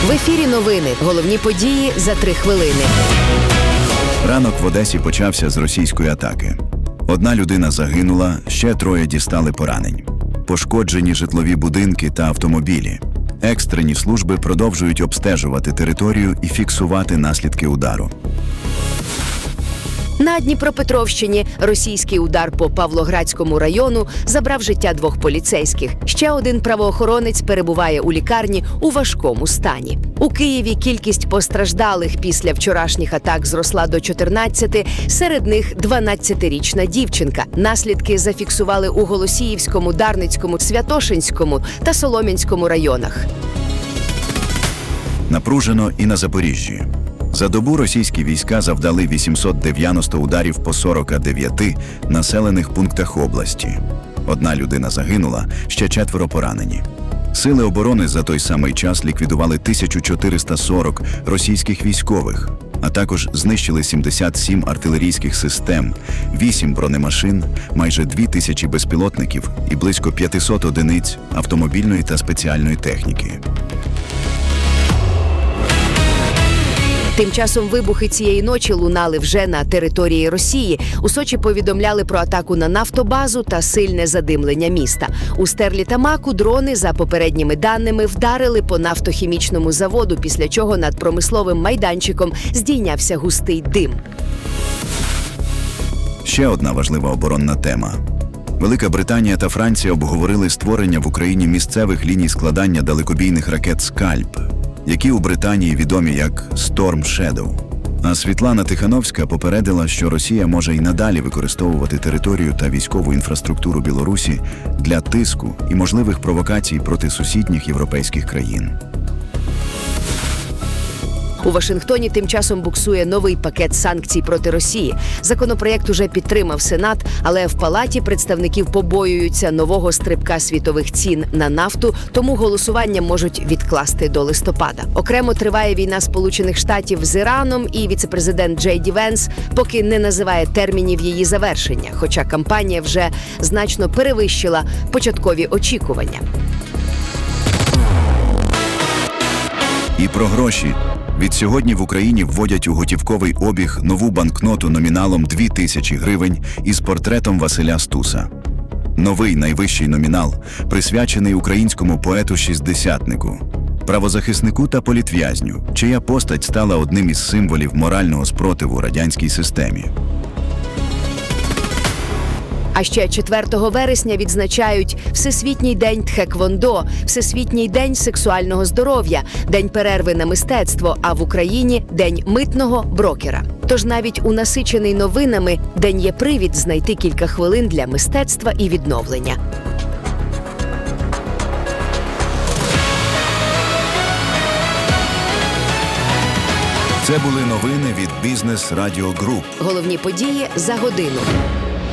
В ефірі новини. Головні події за 3 хвилини. Ранок в Одесі почався з російської атаки. 1 людина загинула, ще 3 дістали поранень. Пошкоджені житлові будинки та автомобілі. Екстрені служби продовжують обстежувати територію і фіксувати наслідки удару. На Дніпропетровщині російський удар по Павлоградському району забрав життя 2 поліцейських. Ще 1 правоохоронець перебуває у лікарні у важкому стані. У Києві кількість постраждалих після вчорашніх атак зросла до 14, серед них 12-річна дівчинка. Наслідки зафіксували у Голосіївському, Дарницькому, Святошинському та Солом'янському районах. Напружено і на Запоріжжі. За добу російські війська завдали 890 ударів по 49 населених пунктах області. 1 людина загинула, ще 4 поранені. Сили оборони за той самий час ліквідували 1440 російських військових, а також знищили 77 артилерійських систем, 8 бронемашин, майже 2000 безпілотників і близько 500 одиниць автомобільної та спеціальної техніки. Тим часом вибухи цієї ночі лунали вже на території Росії. У Сочі повідомляли про атаку на нафтобазу та сильне задимлення міста. У Стерлітамаку дрони, за попередніми даними, вдарили по нафтохімічному заводу, після чого над промисловим майданчиком здійнявся густий дим. Ще одна важлива оборонна тема. Велика Британія та Франція обговорили створення в Україні місцевих ліній складання далекобійних ракет «Скальп», які у Британії відомі як «Storm Shadow». А Світлана Тихановська попередила, що Росія може й надалі використовувати територію та військову інфраструктуру Білорусі для тиску і можливих провокацій проти сусідніх європейських країн. У Вашингтоні тим часом буксує новий пакет санкцій проти Росії. Законопроєкт уже підтримав Сенат, але в Палаті представників побоюються нового стрибка світових цін на нафту, тому голосування можуть відкласти до листопада. Окремо триває війна Сполучених Штатів з Іраном, і віцепрезидент Джей Ді Венс поки не називає термінів її завершення, хоча кампанія вже значно перевищила початкові очікування. І про гроші. Відсьогодні в Україні вводять у готівковий обіг нову банкноту номіналом 2000 гривень із портретом Василя Стуса. Новий найвищий номінал присвячений українському поету-шістдесятнику, правозахиснику та політв'язню, чия постать стала одним із символів морального спротиву радянській системі. А ще 4 вересня відзначають Всесвітній день тхеквондо, Всесвітній день сексуального здоров'я, День перерви на мистецтво, а в Україні – День митного брокера. Тож навіть у насичений новинами день є привід знайти кілька хвилин для мистецтва і відновлення. Це були новини від Бізнес Радіо Груп. Головні події за годину.